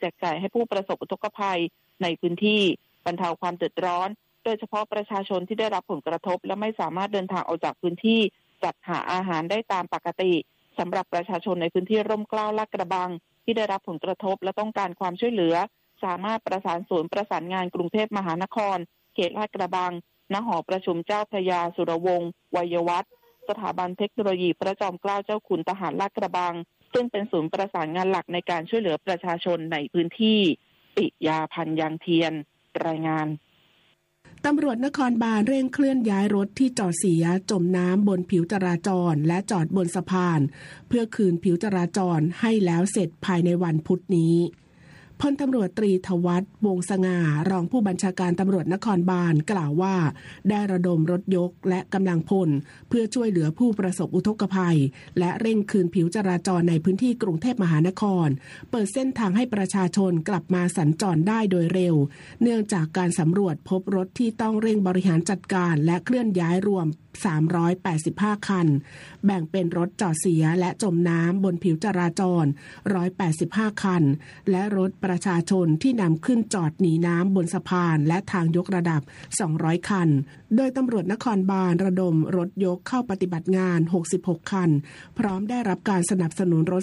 จกจ่ายให้ผู้ประสบอุทกภัยในพื้นที่บรรเทาความเดือดร้อนโดยเฉพาะประชาชนที่ได้รับผลกระทบและไม่สามารถเดินทางออกจากพื้นที่จัดหาอาหารได้ตามปกติสำหรับประชาชนในพื้นที่ร่มเกล้าลาดกระบังที่ได้รับผลกระทบและต้องการความช่วยเหลือสามารถประสานศูนย์ประสานงานกรุงเทพมหานครเขตลาดกระบังณหอประชุมเจ้าพระยาสุรวงศ์วัยวัฒน์สถาบันเทคโนโลยีพระจอมเกล้าเจ้าคุณทหารลาดกระบังซึ่งเป็นศูนย์ประสานงานหลักในการช่วยเหลือประชาชนในพื้นที่ปิยาพันธ์ยางเทียนรายงานตำรวจนครบาลเร่งเคลื่อนย้ายรถที่จอดเสียจมน้ำบนผิวจราจรและจอดบนสะพานเพื่อคืนผิวจราจรให้แล้วเสร็จภายในวันพุธนี้พลตำรวจตรีทวัฒน์วงศ์สง่ารองผู้บัญชาการตำรวจนครบาลกล่าวว่าได้ระดมรถยกและกำลังพลเพื่อช่วยเหลือผู้ประสบอุทกภัยและเร่งคืนผิวจราจรในพื้นที่กรุงเทพมหานครเปิดเส้นทางให้ประชาชนกลับมาสัญจรได้โดยเร็วเนื่องจากการสำรวจพบรถที่ต้องเร่งบริหารจัดการและเคลื่อนย้ายรวม385คันแบ่งเป็นรถจอดเสียและจมน้ำบนผิวจราจร185คันและรถประชาชนที่นำขึ้นจอดหนีน้ำบนสะพานและทางยกระดับ200คันโดยตำรวจนครบาลระดมรถยกเข้าปฏิบัติงาน66คันพร้อมได้รับการสนับสนุนรถ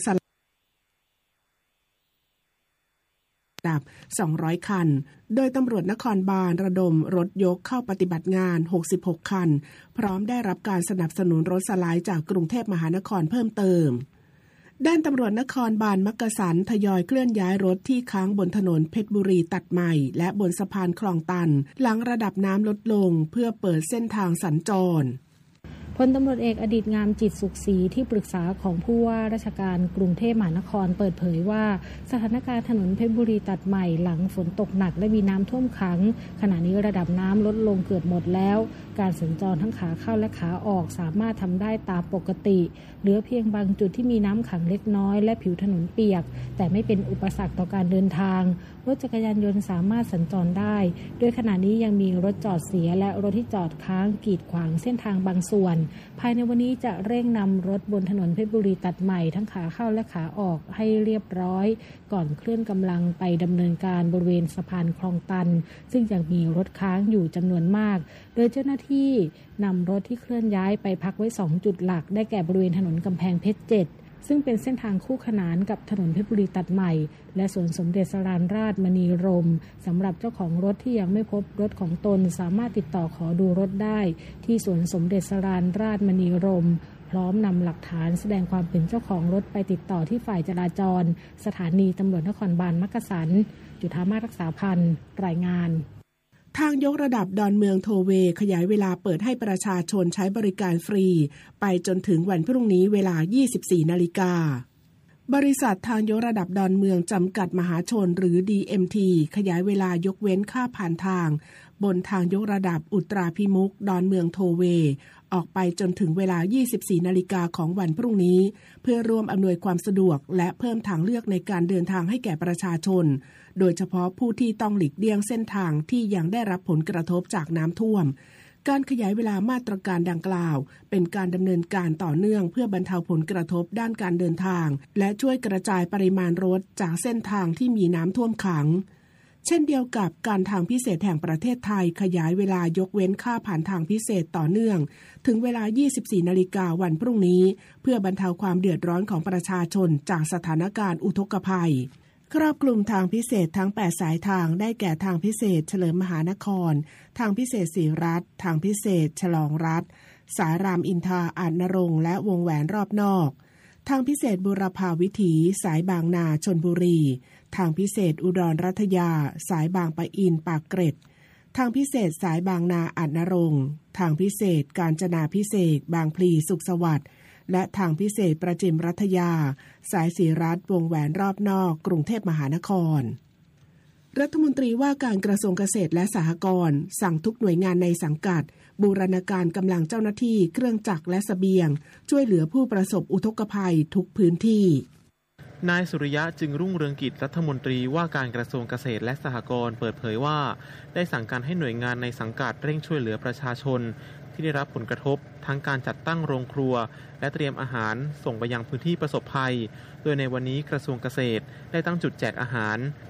ดับ200คันโดยตำรวจนครบาลระดมรถยกเข้าปฏิบัติงาน66คันพร้อมได้รับการสนับสนุนรถสไลด์จากกรุงเทพมหานครเพิ่มเติมด้านตำรวจนครบาลมักกะสันทยอยเคลื่อนย้ายรถที่ค้างบนถนนเพชรบุรีตัดใหม่และบนสะพานคลองตันหลังระดับน้ำลดลงเพื่อเปิดเส้นทางสัญจรพลตำรวจเอกอดิษฐ์งามจิตสุขศรีที่ปรึกษาของผู้ว่าราชการกรุงเทพมหานครเปิดเผยว่าสถานการณ์ถนนเพชรบุรีตัดใหม่หลังฝนตกหนักและมีน้ำท่วมขังขณะนี้ระดับน้ำลดลงเกือบหมดแล้วการสัญจรทั้งขาเข้าและขาออกสามารถทำได้ตามปกติเหลือเพียงบางจุดที่มีน้ำขังเล็กน้อยและผิวถนนเปียกแต่ไม่เป็นอุปสรรคต่อการเดินทางรถจักรยานยนต์สามารถสัญจรได้โดยขณะนี้ยังมีรถจอดเสียและรถที่จอดค้างกีดขวางเส้นทางบางส่วนภายในวันนี้จะเร่งนำรถบนถนนเพชรบุรีตัดใหม่ทั้งขาเข้าและขาออกให้เรียบร้อยก่อนเคลื่อนกำลังไปดำเนินการบริเวณสะพานคลองตันซึ่งยังมีรถค้างอยู่จำนวนมากโดยเจ้าหน้าที่นำรถที่เคลื่อนย้ายไปพักไว้2จุดหลักได้แก่บริเวณถนนกำแพงเพชร7ซึ่งเป็นเส้นทางคู่ขนานกับถนนเพชรบุรีตัดใหม่และสวนสมเด็จสราญราชมณีรมย์สำหรับเจ้าของรถที่ยังไม่พบรถของตนสามารถติดต่อขอดูรถได้ที่สวนสมเด็จสราญราชมณีรมย์พร้อมนำหลักฐานแสดงความเป็นเจ้าของรถไปติดต่อที่ฝ่ายจราจรสถานีตำรวจนครบาลมักกะสันจุฑามาศรักษาพันธ์รายงานทางยกระดับดอนเมืองโทเวย์ขยายเวลาเปิดให้ประชาชนใช้บริการฟรีไปจนถึงวันพรุ่งนี้เวลา 24 นาฬิกาบริษัททางยกระดับดอนเมืองจำกัดมหาชนหรือ DMT ขยายเวลายกเว้นค่าผ่านทางบนทางยกระดับอุตราพิมุขดอนเมืองโทเวย์ออกไปจนถึงเวลา 24 นาฬิกาของวันพรุ่งนี้เพื่อร่วมอำนวยความสะดวกและเพิ่มทางเลือกในการเดินทางให้แก่ประชาชนโดยเฉพาะผู้ที่ต้องหลีกเลี่ยงเส้นทางที่ยังได้รับผลกระทบจากน้ำท่วมการขยายเวลามาตรการดังกล่าวเป็นการดำเนินการต่อเนื่องเพื่อบรรเทาผลกระทบด้านการเดินทางและช่วยกระจายปริมาณรถจากเส้นทางที่มีน้ำท่วมขังเช่นเดียวกับการทางพิเศษแห่งประเทศไทยขยายเวลายกเว้นค่าผ่านทางพิเศษต่อเนื่องถึงเวลา 24 นาฬิกาวันพรุ่งนี้เพื่อบรรเทาความเดือดร้อนของประชาชนจากสถานการณ์อุทกภัยครอบคลุมทางพิเศษทั้ง8สายทางได้แก่ทางพิเศษเฉลิมมหานครทางพิเศษศรีรัตน์ทางพิเศษฉลองรัฐสายรามอินทราอาจนรงค์และวงแหวนรอบนอกทางพิเศษบุรพาวิถีสายบางนาชลบุรีทางพิเศษอุดรรัตยาสายบางปะอินปากเกร็ดทางพิเศษสายบางนาอาจนรงค์ทางพิเศษกาญจนาภิเษกบางพลีสุขสวัสดิ์และทางพิเศษประจิมรัตยาสายศรีรัตน์วงแหวนรอบนอกกรุงเทพมหานครรัฐมนตรีว่าการกระทรวงเกษตรและสหกรณ์สั่งทุกหน่วยงานในสังกัดบูรณาการกำลังเจ้าหน้าที่เครื่องจักรและเสบียงช่วยเหลือผู้ประสบอุทกภัยทุกพื้นที่นายสุริยะจึงรุ่งเรืองกิจรัฐมนตรีว่าการกระทรวงเกษตรและสหกรณ์เปิดเผยว่าได้สั่งการให้หน่วยงานในสังกัดเร่งช่วยเหลือประชาชนที่ได้รับผลกระทบทั้งการจัดตั้งโรงครัวและเตรียมอาหารส่งไปยังพื้นที่ประสบภัยโดยในวันนี้กระทรวงเกษตรได้ตั้งจุดแจกอาหาร